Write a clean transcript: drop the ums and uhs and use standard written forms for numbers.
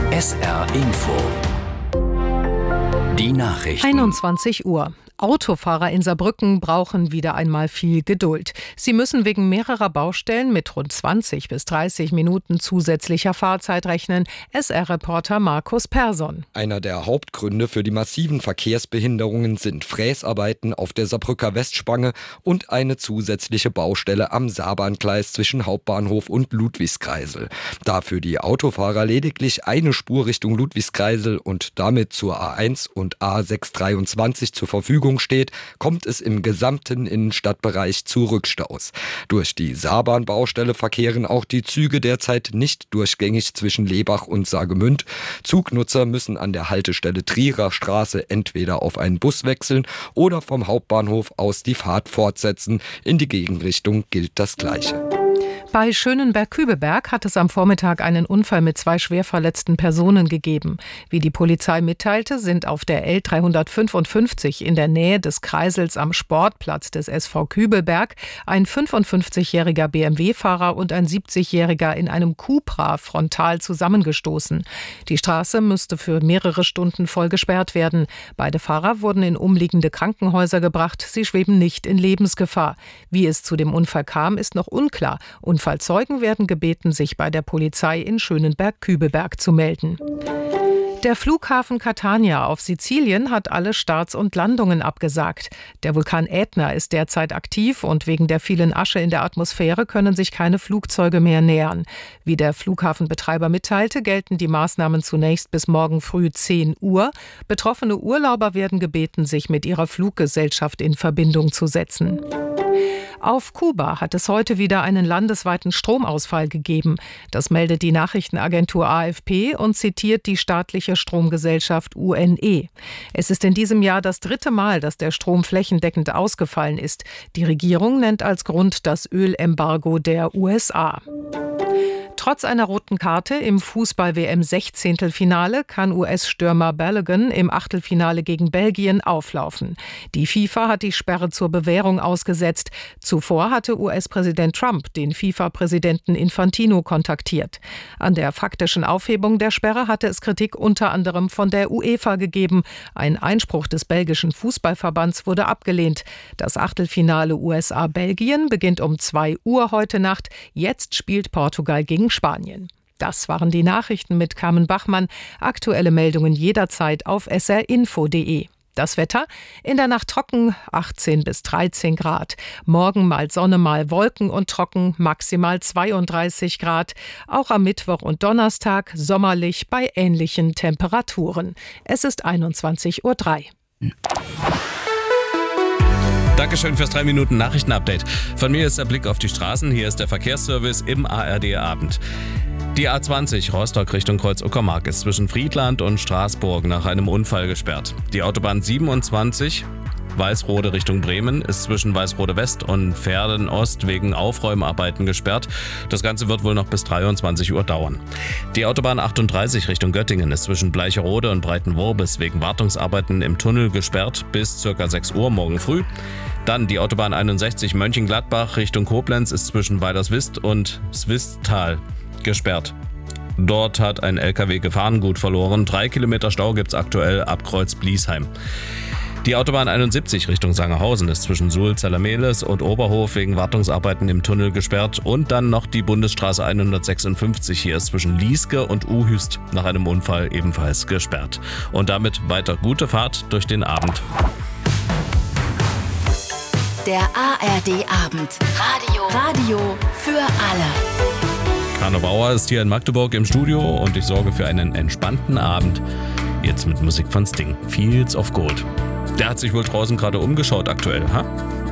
SR Info. Die Nachrichten. 21 Uhr. Autofahrer in Saarbrücken brauchen wieder einmal viel Geduld. Sie müssen wegen mehrerer Baustellen mit rund 20 bis 30 Minuten zusätzlicher Fahrzeit rechnen. SR-Reporter Markus Persson. Einer der Hauptgründe für die massiven Verkehrsbehinderungen sind Fräsarbeiten auf der Saarbrücker Westspange und eine zusätzliche Baustelle am Saarbahngleis zwischen Hauptbahnhof und Ludwigskreisel. Da für die Autofahrer lediglich eine Spur Richtung Ludwigskreisel und damit zur A1 und A623 zur Verfügung steht, kommt es im gesamten Innenstadtbereich zu Rückstaus. Durch die Saarbahnbaustelle verkehren auch die Züge derzeit nicht durchgängig zwischen Lebach und Saargemünd. Zugnutzer müssen an der Haltestelle Trierer Straße entweder auf einen Bus wechseln oder vom Hauptbahnhof aus die Fahrt fortsetzen. In die Gegenrichtung gilt das Gleiche. Bei Schönenberg-Kübeberg hat es am Vormittag einen Unfall mit 2 schwer verletzten Personen gegeben. Wie die Polizei mitteilte, sind auf der L355 in der Nähe des Kreisels am Sportplatz des SV Kübelberg ein 55-jähriger BMW-Fahrer und ein 70-jähriger in einem Cupra frontal zusammengestoßen. Die Straße müsste für mehrere Stunden voll gesperrt werden. Beide Fahrer wurden in umliegende Krankenhäuser gebracht. Sie schweben nicht in Lebensgefahr. Wie es zu dem Unfall kam, ist noch unklar. Unfallzeugen werden gebeten, sich bei der Polizei in Schönenberg-Kübelberg zu melden. Der Flughafen Catania auf Sizilien hat alle Starts und Landungen abgesagt. Der Vulkan Ätna ist derzeit aktiv und wegen der vielen Asche in der Atmosphäre können sich keine Flugzeuge mehr nähern. Wie der Flughafenbetreiber mitteilte, gelten die Maßnahmen zunächst bis morgen früh 10 Uhr. Betroffene Urlauber werden gebeten, sich mit ihrer Fluggesellschaft in Verbindung zu setzen. Auf Kuba hat es heute wieder einen landesweiten Stromausfall gegeben. Das meldet die Nachrichtenagentur AFP und zitiert die staatliche Stromgesellschaft UNE. Es ist in diesem Jahr das 3. Mal, dass der Strom flächendeckend ausgefallen ist. Die Regierung nennt als Grund das Ölembargo der USA. Trotz einer roten Karte im Fußball-WM-16. kann US-Stürmer Balogun im Achtelfinale gegen Belgien auflaufen. Die FIFA hat die Sperre zur Bewährung ausgesetzt. Zuvor hatte US-Präsident Trump den FIFA-Präsidenten Infantino kontaktiert. An der faktischen Aufhebung der Sperre hatte es Kritik unter anderem von der UEFA gegeben. Ein Einspruch des belgischen Fußballverbands wurde abgelehnt. Das Achtelfinale USA-Belgien beginnt um 2 Uhr heute Nacht. Jetzt spielt Portugal gegen Spanien. Das waren die Nachrichten mit Carmen Bachmann. Aktuelle Meldungen jederzeit auf srinfo.de. Das Wetter: in der Nacht trocken, 18 bis 13 Grad. Morgen mal Sonne, mal Wolken und trocken, maximal 32 Grad. Auch am Mittwoch und Donnerstag sommerlich bei ähnlichen Temperaturen. Es ist 21:03 Uhr. Dankeschön fürs 3 Minuten Nachrichtenupdate. Von mir ist der Blick auf die Straßen. Hier ist der Verkehrsservice im ARD Abend. Die A20 Rostock Richtung Kreuz-Uckermark ist zwischen Friedland und Straßburg nach einem Unfall gesperrt. Die Autobahn 27 Walsrode Richtung Bremen ist zwischen Walsrode West und Verden Ost wegen Aufräumarbeiten gesperrt. Das Ganze wird wohl noch bis 23 Uhr dauern. Die Autobahn 38 Richtung Göttingen ist zwischen Bleicherode und Breitenworbis wegen Wartungsarbeiten im Tunnel gesperrt bis ca. 6 Uhr morgen früh. Dann die Autobahn 61 Mönchengladbach Richtung Koblenz ist zwischen Weilerswist und Swistal gesperrt. Dort hat ein LKW Gefahrengut verloren. 3 Kilometer Stau gibt's aktuell ab Kreuz-Bliesheim. Die Autobahn 71 Richtung Sangerhausen ist zwischen Suhl-Zellermehles und Oberhof wegen Wartungsarbeiten im Tunnel gesperrt. Und dann noch die Bundesstraße 156 hier ist zwischen Lieske und Uhüst nach einem Unfall ebenfalls gesperrt. Und damit weiter gute Fahrt durch den Abend. Der ARD Abend. Radio für alle. Arno Bauer ist hier in Magdeburg im Studio und ich sorge für einen entspannten Abend. Jetzt mit Musik von Sting. Fields of Gold. Der hat sich wohl draußen gerade umgeschaut aktuell, ha?